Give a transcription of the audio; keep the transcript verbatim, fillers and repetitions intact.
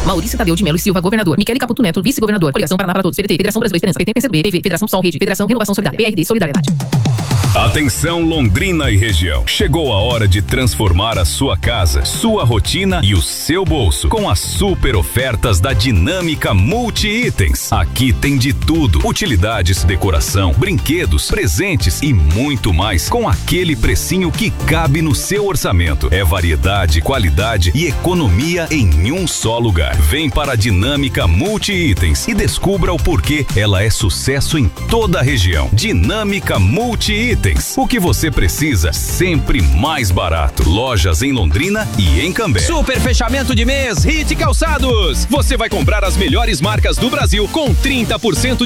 Maurício Tadeu de Melo e Silva, governador. Michele Caputo Neto, vice-governador. Coligação Paraná para Todos, P D T, Federação Brasileira Esperança, P T, P C B, P V, Federação Sol Rede, Federação Renovação Solidária, P R D, Solidariedade. Atenção Londrina e região. Chegou a hora de transformar a sua casa, sua rotina e o seu bolso com as super ofertas da Dinâmica Multi-Itens. Aqui tem de tudo: utilidades, decoração, brinquedos, presentes e muito mais com aquele precinho que cabe no seu orçamento. É variedade, qualidade e economia em um só lugar. Vem para a Dinâmica Multi-Itens e descubra o porquê ela é sucesso em toda a região. Dinâmica Multi-Itens. O que você precisa, sempre mais barato. Lojas em Londrina e em Cambé. Super fechamento de mês, Hit Calçados. Você vai comprar as melhores marcas do Brasil com trinta por cento